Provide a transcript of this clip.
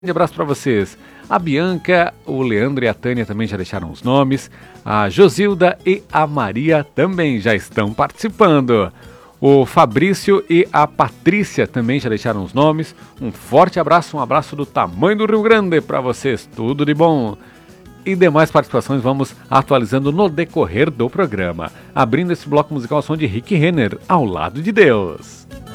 Abraço para vocês. A Bianca, o Leandro e a Tânia também já deixaram os nomes. A Josilda e a Maria também já estão participando. O Fabrício e a Patrícia também já deixaram os nomes. Um forte abraço, um abraço do tamanho do Rio Grande para vocês. Tudo de bom. E demais participações vamos atualizando no decorrer do programa. Abrindo esse bloco musical, som de Rick Renner, Ao Lado de Deus.